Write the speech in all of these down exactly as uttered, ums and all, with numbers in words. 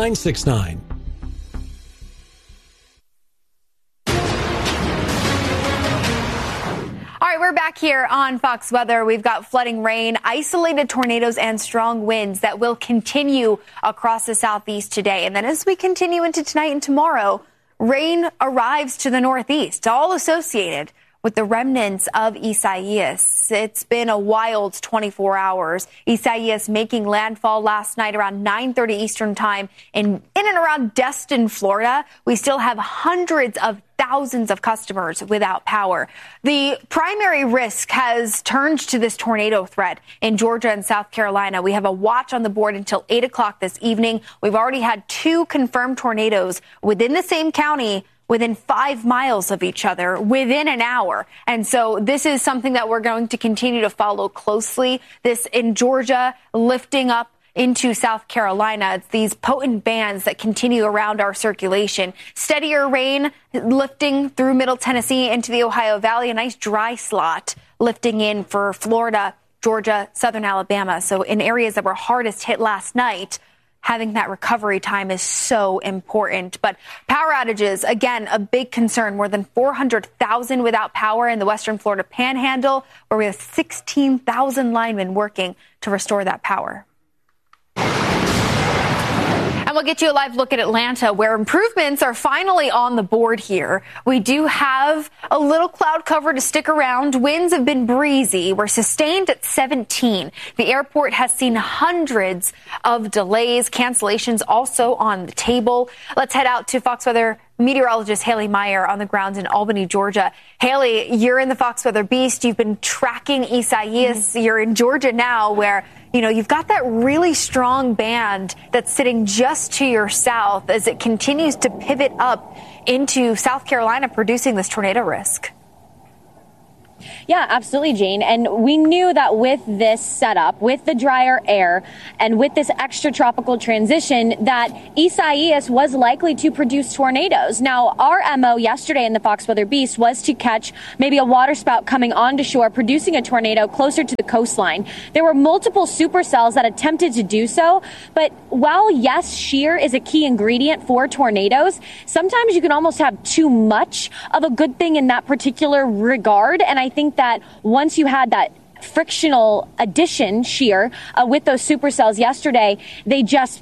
nine six nine. All right, we're back here on Fox Weather. We've got flooding rain, isolated tornadoes, and strong winds that will continue across the southeast today. And then as we continue into tonight and tomorrow, rain arrives to the northeast, all associated with the remnants of Isaias. It's been a wild twenty-four hours. Isaias making landfall last night around nine thirty Eastern time in, in and around Destin, Florida. We still have hundreds of thousands of customers without power. The primary risk has turned to this tornado threat in Georgia and South Carolina. We have a watch on the board until eight o'clock this evening. We've already had two confirmed tornadoes within the same county, within five miles of each other, within an hour. And so this is something that we're going to continue to follow closely. This in Georgia, lifting up into South Carolina. It's these potent bands that continue around our circulation. Steadier rain lifting through Middle Tennessee into the Ohio Valley. A nice dry slot lifting in for Florida, Georgia, Southern Alabama. So in areas that were hardest hit last night, having that recovery time is so important. But power outages, again, a big concern. More than four hundred thousand without power in the Western Florida Panhandle, where we have sixteen thousand linemen working to restore that power. And we'll get you a live look at Atlanta, where improvements are finally on the board here. We do have a little cloud cover to stick around. Winds have been breezy. We're sustained at seventeen. The airport has seen hundreds of delays, cancellations also on the table. Let's head out to Fox Weather meteorologist Haley Meyer on the ground in Albany, Georgia. Haley, you're in the Fox Weather Beast. You've been tracking Isaias. Mm-hmm. You're in Georgia now, where, you know, you've got that really strong band that's sitting just to your south as it continues to pivot up into South Carolina, producing this tornado risk. Yeah, absolutely, Jane. And we knew that with this setup, with the drier air, and with this extratropical transition, that Isaias was likely to produce tornadoes. Now, our M O yesterday in the Fox Weather Beast was to catch maybe a waterspout coming onto shore, producing a tornado closer to the coastline. There were multiple supercells that attempted to do so. But while, yes, shear is a key ingredient for tornadoes, sometimes you can almost have too much of a good thing in that particular regard. And I think that once you had that frictional addition shear uh, with those supercells yesterday, they just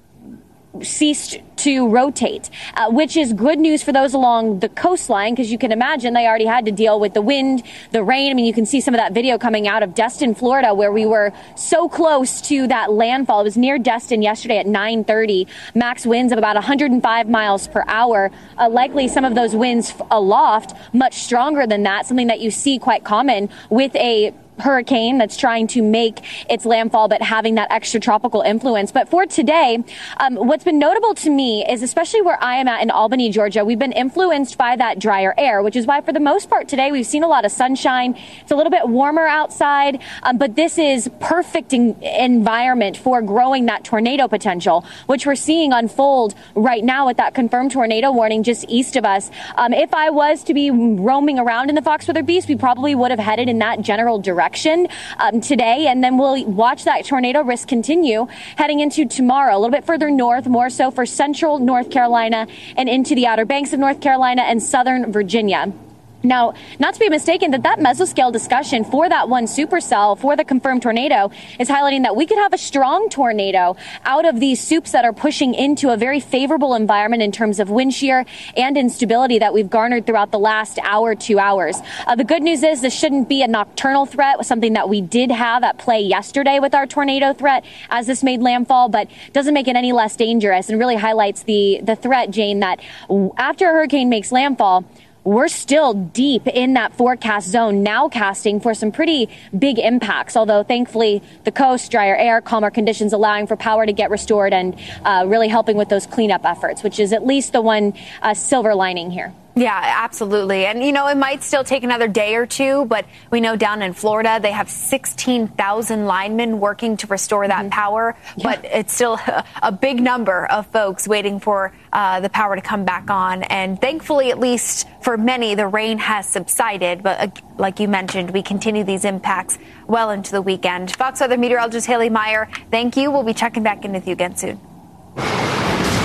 ceased to rotate, uh, which is good news for those along the coastline, because you can imagine they already had to deal with the wind, the rain. I mean, you can see some of that video coming out of Destin, Florida, where we were so close to that landfall. It was near Destin yesterday at nine thirty. Max winds of about one hundred five miles per hour. Uh, likely some of those winds aloft much stronger than that, something that you see quite common with a hurricane that's trying to make its landfall, but having that extratropical influence. But for today, um, what's been notable to me is, especially where I am at in Albany, Georgia, we've been influenced by that drier air, which is why for the most part today we've seen a lot of sunshine. It's a little bit warmer outside, um, but this is perfect in- environment for growing that tornado potential, which we're seeing unfold right now with that confirmed tornado warning just east of us. Um, if I was to be roaming around in the Fox Weather Beast, we probably would have headed in that general direction. Um, today, and then we'll watch that tornado risk continue heading into tomorrow, a little bit further north, more so for central North Carolina and into the Outer Banks of North Carolina and southern Virginia. Now, not to be mistaken, that that mesoscale discussion for that one supercell for the confirmed tornado is highlighting that we could have a strong tornado out of these soups that are pushing into a very favorable environment in terms of wind shear and instability that we've garnered throughout the last hour, two hours. Uh, the good news is this shouldn't be a nocturnal threat, something that we did have at play yesterday with our tornado threat as this made landfall, but doesn't make it any less dangerous and really highlights the, the threat, Jane, that after a hurricane makes landfall, we're still deep in that forecast zone, now casting for some pretty big impacts, although thankfully the coast, drier air, calmer conditions allowing for power to get restored and uh, really helping with those cleanup efforts, which is at least the one uh, silver lining here. Yeah, absolutely. And, you know, it might still take another day or two, but we know down in Florida, they have sixteen thousand linemen working to restore that mm-hmm. power. Yeah. But it's still a, a big number of folks waiting for uh, the power to come back on. And thankfully, at least for many, the rain has subsided. But uh, like you mentioned, we continue these impacts well into the weekend. Fox Weather meteorologist Haley Meyer, thank you. We'll be checking back in with you again soon.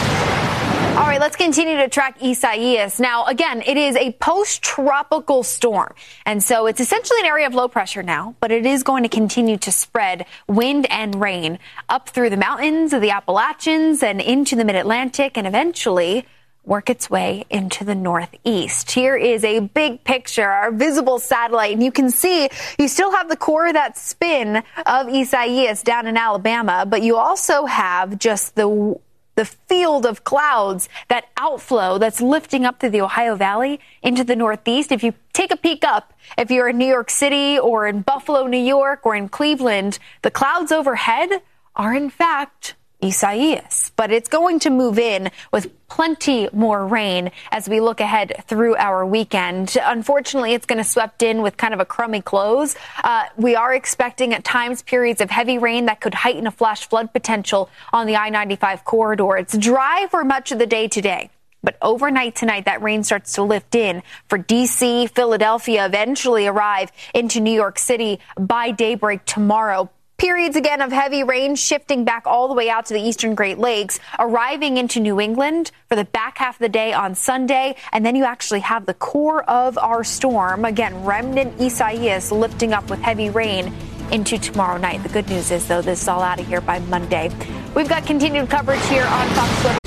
All right, let's continue to track Isaias. Now, again, it is a post-tropical storm, and so it's essentially an area of low pressure now, but it is going to continue to spread wind and rain up through the mountains of the Appalachians and into the mid-Atlantic and eventually work its way into the northeast. Here is a big picture, our visible satellite, and you can see you still have the core of that spin of Isaias down in Alabama, but you also have just the the field of clouds, that outflow that's lifting up through the Ohio Valley into the northeast. If you take a peek up, if you're in New York City or in Buffalo, New York, or in Cleveland, the clouds overhead are in fact Isaias, but it's going to move in with plenty more rain as we look ahead through our weekend. Unfortunately, it's going to swept in with kind of a crummy close. Uh, we are expecting at times periods of heavy rain that could heighten a flash flood potential on the I ninety-five corridor. It's dry for much of the day today, but overnight tonight, that rain starts to lift in for D C, Philadelphia, eventually arrive into New York City by daybreak tomorrow. Periods again of heavy rain shifting back all the way out to the eastern Great Lakes, arriving into New England for the back half of the day on Sunday. And then you actually have the core of our storm, again, remnant Isaias, lifting up with heavy rain into tomorrow night. The good news is, though, this is all out of here by Monday. We've got continued coverage here on Fox Weather.